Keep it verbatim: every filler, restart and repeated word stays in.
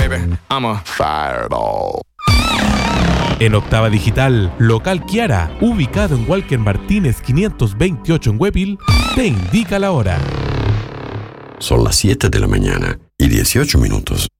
baby. I'm a fireball. En Octava Digital, local Kiara, ubicado en Walker Martínez quinientos veintiocho en Huepil, te indica la hora. Son las siete de la mañana y dieciocho minutos.